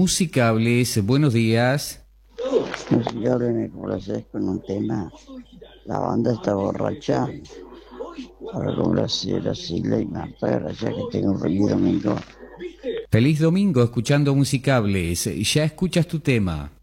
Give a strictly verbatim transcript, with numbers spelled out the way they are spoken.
Musicables. Buenos días. Musicables, me complacés con un tema. La banda está borracha. Ahora como la la sigla y más para ya que tengo un feliz domingo. Feliz domingo escuchando Musicables. Ya escuchas tu tema.